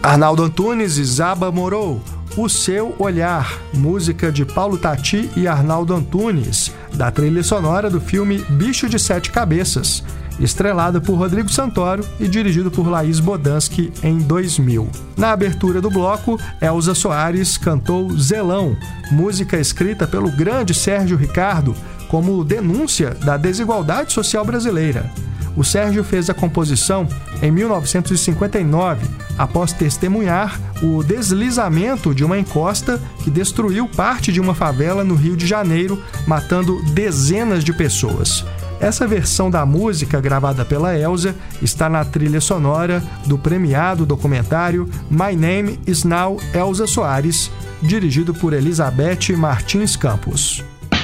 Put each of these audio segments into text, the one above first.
Arnaldo Antunes e Zaba Morou, O Seu Olhar, música de Paulo Tati e Arnaldo Antunes, da trilha sonora do filme Bicho de Sete Cabeças, estrelado por Rodrigo Santoro e dirigido por Laís Bodansky em 2000. Na abertura do bloco, Elza Soares cantou Zelão, música escrita pelo grande Sérgio Ricardo como denúncia da desigualdade social brasileira. O Sérgio fez a composição em 1959, após testemunhar o deslizamento de uma encosta que destruiu parte de uma favela no Rio de Janeiro, matando dezenas de pessoas. Essa versão da música, gravada pela Elza, está na trilha sonora do premiado documentário My Name is Now Elza Soares, dirigido por Elizabeth Martins Campos.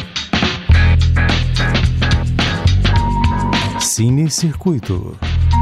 Cine Circuito.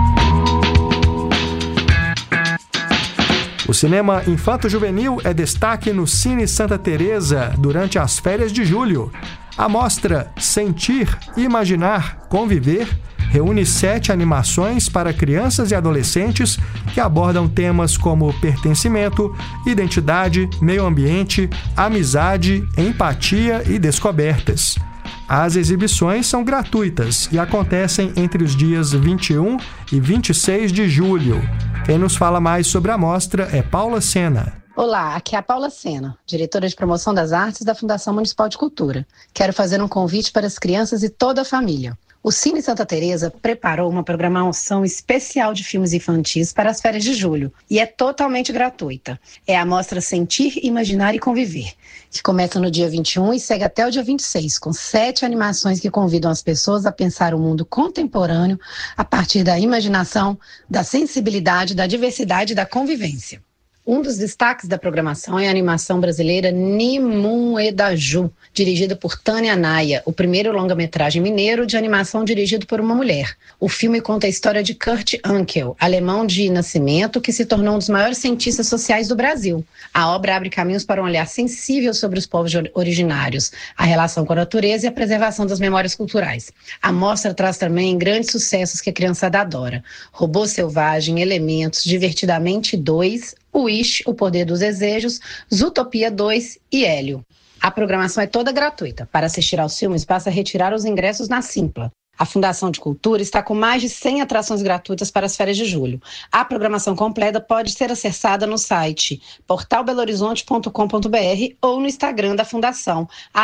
O cinema infanto-juvenil é destaque no Cine Santa Teresa durante as férias de julho. A mostra Sentir, Imaginar, Conviver reúne 7 animações para crianças e adolescentes que abordam temas como pertencimento, identidade, meio ambiente, amizade, empatia e descobertas. As exibições são gratuitas e acontecem entre os dias 21 e 26 de julho. Quem nos fala mais sobre a mostra é Paula Sena. Olá, aqui é a Paula Sena, diretora de promoção das artes da Fundação Municipal de Cultura. Quero fazer um convite para as crianças e toda a família. O Cine Santa Teresa preparou uma programação especial de filmes infantis para as férias de julho e é totalmente gratuita. É a mostra Sentir, Imaginar e Conviver, que começa no dia 21 e segue até o dia 26, com 7 animações que convidam as pessoas a pensar o mundo contemporâneo a partir da imaginação, da sensibilidade, da diversidade e da convivência. Um dos destaques da programação é a animação brasileira Nimun Edaju, dirigida por Tânia Naia, o primeiro longa-metragem mineiro de animação dirigido por uma mulher. O filme conta a história de Kurt Ankel, alemão de nascimento, que se tornou um dos maiores cientistas sociais do Brasil. A obra abre caminhos para um olhar sensível sobre os povos originários, a relação com a natureza e a preservação das memórias culturais. A mostra traz também grandes sucessos que a criançada adora: Robô Selvagem, Elementos, Divertidamente 2, Wish, O Poder dos Desejos, Zootopia 2 e Hélio. A programação é toda gratuita. Para assistir aos filmes, basta retirar os ingressos na Simpla. A Fundação de Cultura está com mais de 100 atrações gratuitas para as férias de julho. A programação completa pode ser acessada no site portalbelohorizonte.com.br ou no Instagram da Fundação,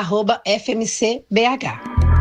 @FMCBH.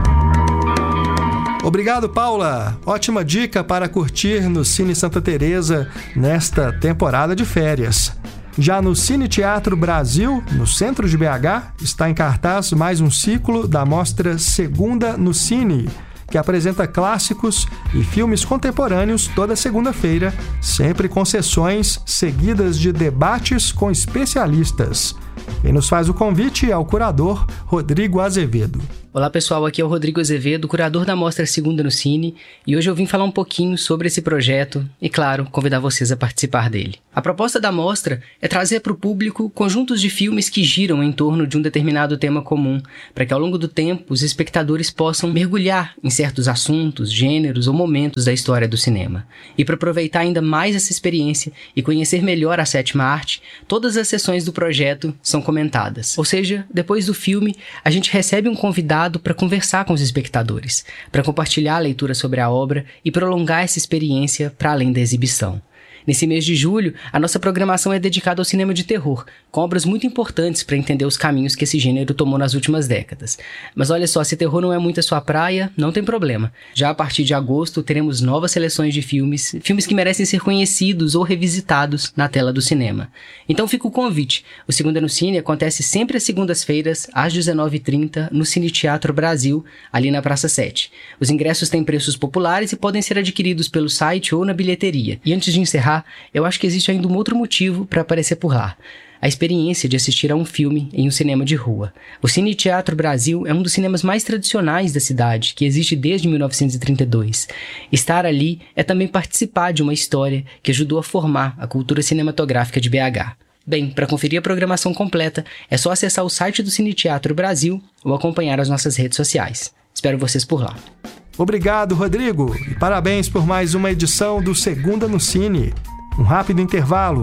Obrigado, Paula. Ótima dica para curtir no Cine Santa Teresa nesta temporada de férias. Já no Cine Teatro Brasil, no centro de BH, está em cartaz mais um ciclo da mostra Segunda no Cine, que apresenta clássicos e filmes contemporâneos toda segunda-feira, sempre com sessões seguidas de debates com especialistas. Quem nos faz o convite é o curador Rodrigo Azevedo. Olá pessoal, aqui é o Rodrigo Azevedo, curador da Mostra Segunda no Cine, e hoje eu vim falar um pouquinho sobre esse projeto e, claro, convidar vocês a participar dele. A proposta da mostra é trazer para o público conjuntos de filmes que giram em torno de um determinado tema comum, para que ao longo do tempo os espectadores possam mergulhar em certos assuntos, gêneros ou momentos da história do cinema. E para aproveitar ainda mais essa experiência e conhecer melhor a sétima arte, todas as sessões do projeto são comentadas. Ou seja, depois do filme, a gente recebe um convidado para conversar com os espectadores, para compartilhar a leitura sobre a obra e prolongar essa experiência para além da exibição. Nesse mês de julho, a nossa programação é dedicada ao cinema de terror, com obras muito importantes para entender os caminhos que esse gênero tomou nas últimas décadas. Mas olha só, se terror não é muito a sua praia, não tem problema. Já a partir de agosto, teremos novas seleções de filmes que merecem ser conhecidos ou revisitados na tela do cinema. Então fica o convite. O Segunda no Cine acontece sempre às segundas-feiras, às 19h30, no Cine Teatro Brasil, ali na Praça 7. Os ingressos têm preços populares e podem ser adquiridos pelo site ou na bilheteria. E antes de encerrar, eu acho que existe ainda um outro motivo para aparecer por lá: a experiência de assistir a um filme em um cinema de rua. O Cine Teatro Brasil é um dos cinemas mais tradicionais da cidade, que existe desde 1932. Estar ali é também participar de uma história que ajudou a formar a cultura cinematográfica de BH. Bem, para conferir a programação completa, é só acessar o site do Cine Teatro Brasil ou acompanhar as nossas redes sociais. Espero vocês por lá. Obrigado, Rodrigo, e parabéns por mais uma edição do Segunda no Cine. Um rápido intervalo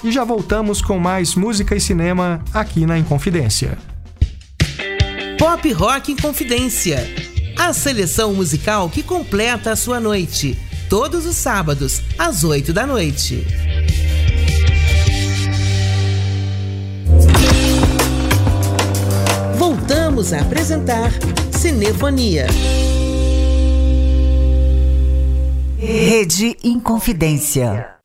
e já voltamos com mais música e cinema aqui na Inconfidência. Pop Rock Inconfidência, a seleção musical que completa a sua noite, todos os sábados, às 8 da noite. Voltamos a apresentar Cinefonia. Rede Inconfidência.